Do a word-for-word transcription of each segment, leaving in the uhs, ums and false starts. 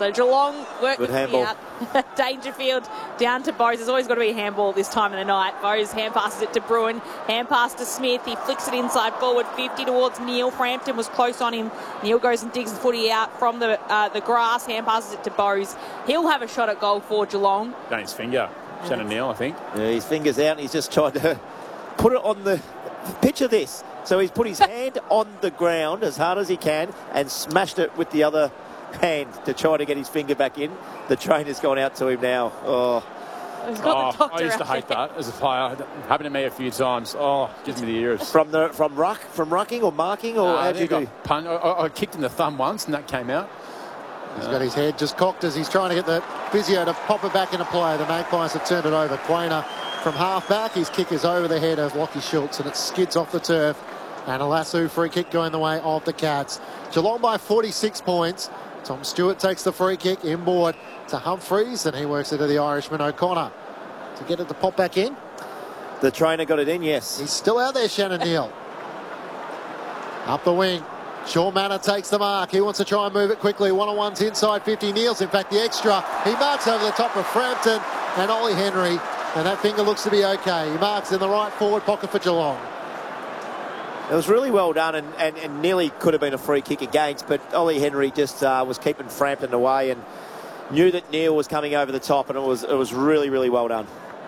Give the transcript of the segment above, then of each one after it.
So Geelong work Good with me handball. out. Dangerfield down to Bowes. There's always got to be a handball this time of the night. Bowes hand passes it to Bruin. Hand pass to Smith. He flicks it inside forward fifty towards Neil. Frampton was close on him. Neil goes and digs the footy out from the uh, the grass. Hand passes it to Bowes. He'll have a shot at goal for Geelong. Done his finger. Shannon Neil, I think. Yeah, his finger's out and he's just tried to put it on the... Picture this. So he's put his hand on the ground as hard as he can and smashed it with the other hand to try to get his finger back in. The trainer's gone out to him now. Oh, He's got the Oh, I used to hate that as a player. It happened to me a few times. Oh, gives me the ears. from the from ruck from rucking or marking or Uh, how'd you do? Pun- I, I kicked in the thumb once and that came out. He's got his head just cocked as he's trying to get the physio to pop it back into play. The Magpies have turned it over. Quainer from half back. His kick is over the head of Lockie Schultz and it skids off the turf. And a lasso free kick going the way of the Cats. Geelong by forty-six points. Tom Stewart takes the free kick inboard to Humphreys and he works it to the Irishman O'Connor to get it to pop back in. The trainer got it in, yes. He's still out there, Shannon Neal. Up the wing. Sean Manor takes the mark. He wants to try and move it quickly. One-on-ones inside fifty. Neal's, in fact, the extra. He marks over the top of Frampton and Ollie Henry. And that finger looks to be okay. He marks in the right forward pocket for Geelong. It was really well done and, and, and nearly could have been a free kick against, but Ollie Henry just uh, was keeping Frampton away and knew that Neil was coming over the top, and it was it was really, really well done.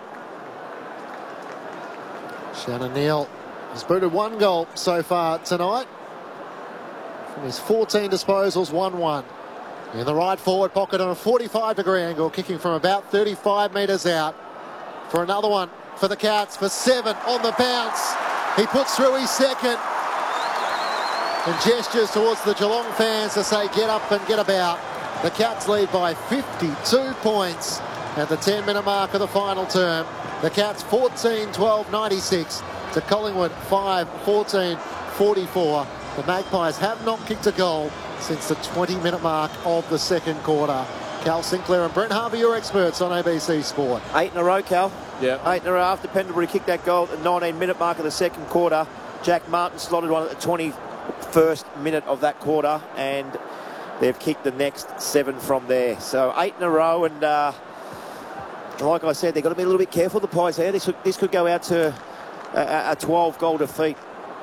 Shannon Neal has booted one goal so far tonight. From his fourteen disposals, one one. In the right forward pocket on a forty-five degree angle, kicking from about thirty-five metres out. For another one for the Cats, for seven on the bounce. He puts through his second and gestures towards the Geelong fans to say get up and get about. The Cats lead by fifty-two points at the ten minute mark of the final term. The Cats fourteen twelve ninety-six to Collingwood five fourteen forty-four. The Magpies have not kicked a goal since the twenty minute mark of the second quarter. Cal Sinclair and Brent Harvey, your experts on A B C Sport. Eight in a row, Cal. Yeah. Eight in a row after Pendlebury kicked that goal at the nineteen minute mark of the second quarter. Jack Martin slotted one at the twenty-first minute of that quarter, and they've kicked the next seven from there. So eight in a row, and uh, like I said, they've got to be a little bit careful, the Pies here. This, this could go out to a, a twelve goal defeat.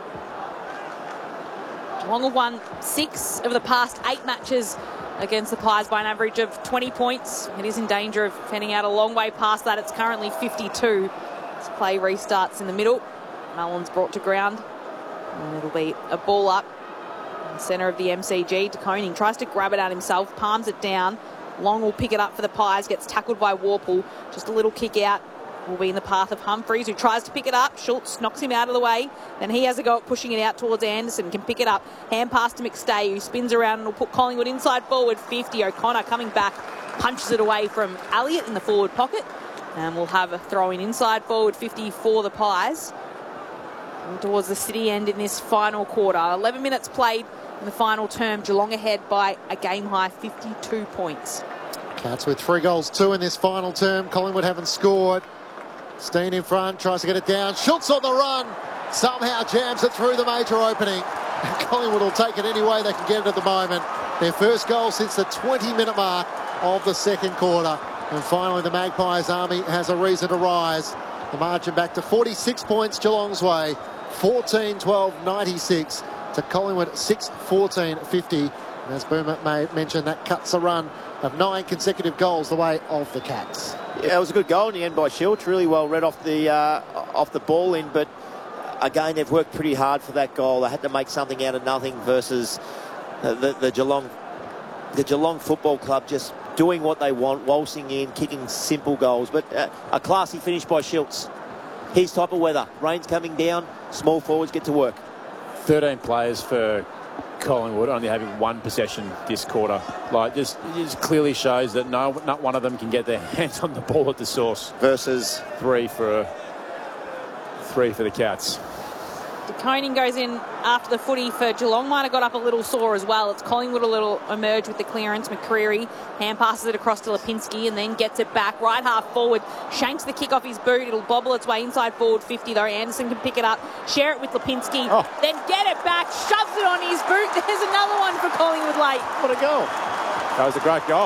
Geelong have won six of the past eight matches against the Pies by an average of twenty points. It is in danger of heading out a long way past that. It's currently fifty-two. This play restarts in the middle. Mullins brought to ground. And it'll be a ball up in the centre of the M C G. De Koning tries to grab it out himself, palms it down. Long will pick it up for the Pies, gets tackled by Warple. Just a little kick out will be in the path of Humphreys, who tries to pick it up. Schultz knocks him out of the way. Then he has a go at pushing it out towards Anderson. Can pick it up. Hand pass to McStay, who spins around and will put Collingwood inside forward fifty. O'Connor coming back, punches it away from Elliott in the forward pocket. And we'll have a throw in inside forward fifty for the Pies. And towards the city end in this final quarter. eleven minutes played in the final term. Geelong ahead by a game high fifty-two points. Cats with three goals, two in this final term. Collingwood haven't scored. Steen in front, tries to get it down. Schultz on the run. Somehow jams it through the major opening. And Collingwood will take it any way they can get it at the moment. Their first goal since the twenty minute mark of the second quarter. And finally the Magpies army has a reason to rise. The margin back to forty-six points Geelong's way. fourteen twelve ninety-six to Collingwood six fourteen fifty. And as Boomer may mention, that cuts a run of nine consecutive goals the way of the Cats. Yeah, it was a good goal in the end by Schultz. Really well read off the uh, off the ball in, but again, they've worked pretty hard for that goal. They had to make something out of nothing versus uh, the, the Geelong the Geelong Football Club just doing what they want, waltzing in, kicking simple goals. But uh, a classy finish by Schultz. His type of weather. Rain's coming down, small forwards get to work. thirteen players for Collingwood, only having one possession this quarter. Like, just, it just clearly shows that no, not one of them can get their hands on the ball at the source. Versus three for three for the Cats. De Koning goes in after the footy for Geelong. Might have got up a little sore as well. It's Collingwood a little emerge with the clearance. McCreary hand passes it across to Lipinski and then gets it back right half forward. Shanks the kick off his boot. It'll bobble its way inside forward fifty though. Anderson can pick it up, share it with Lipinski, oh. then get it back, shoves it on his boot. There's another one for Collingwood late. what a goal. That was a great goal.